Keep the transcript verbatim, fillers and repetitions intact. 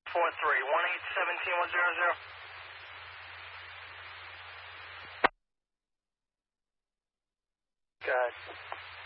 four three, one eight seventeen one zero zero. Good.